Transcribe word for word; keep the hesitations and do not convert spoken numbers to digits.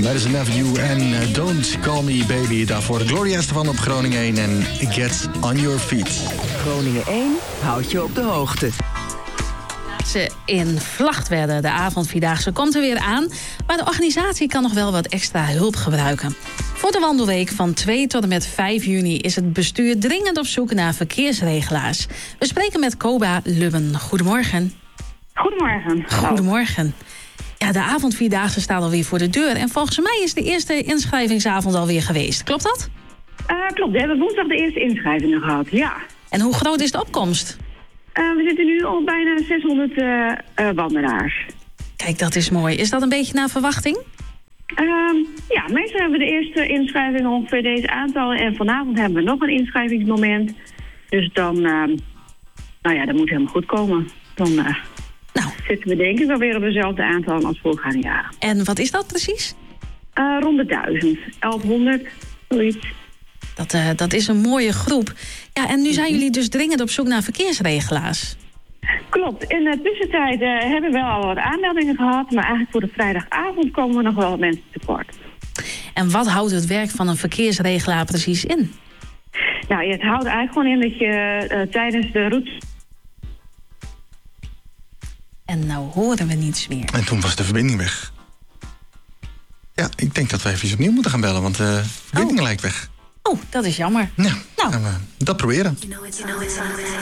Madison Avenue en uh, Don't Call Me Baby. Daarvoor Gloria Estefan op Groningen één en Get On Your Feet. Groningen één houdt je op de hoogte. Ze in Vlachtwedde, de avondvierdaagse, komt er weer aan. Maar de organisatie kan nog wel wat extra hulp gebruiken. Voor de wandelweek van twee tot en met vijf juni is het bestuur dringend op zoek naar verkeersregelaars. We spreken met Koba Lubben. Goedemorgen. Goedemorgen. Goedemorgen. Ja, de avondvierdaagse staat alweer voor de deur. En volgens mij is de eerste inschrijvingsavond alweer geweest. Klopt dat? Uh, klopt, we hebben woensdag de eerste inschrijvingen gehad, ja. En hoe groot is de opkomst? Uh, we zitten nu op bijna zeshonderd uh, uh, wandelaars. Kijk, dat is mooi. Is dat een beetje naar verwachting? Uh, ja, meestal hebben we de eerste inschrijvingen ongeveer deze aantallen. En vanavond hebben we nog een inschrijvingsmoment. Dus dan, uh, nou ja, dat moet helemaal goed komen. Dan uh, nou. zitten we denk ik wel weer op dezelfde aantallen als voorgaande jaren. En wat is dat precies? Uh, rond de duizend, elfhonderd, zoiets. Dat, uh, dat is een mooie groep. Ja, en nu zijn jullie dus dringend op zoek naar verkeersregelaars. Klopt. In de tussentijd uh, hebben we wel al wat aanmeldingen gehad. Maar eigenlijk voor de vrijdagavond komen we nog wel wat mensen tekort. En wat houdt het werk van een verkeersregelaar precies in? Nou, het houdt eigenlijk gewoon in dat je uh, tijdens de route... En nou horen we niets meer. En toen was de verbinding weg. Ja, ik denk dat we even opnieuw moeten gaan bellen, want de verbinding oh. lijkt weg. Oh, dat is jammer. Ja, nou, gaan we dat proberen.